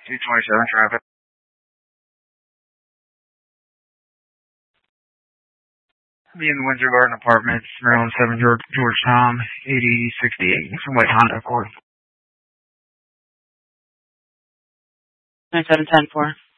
227 traffic. Be in the Windsor Garden Apartments, Maryland 7 George Tom, 8068 from White Honda Accord. 9710-4.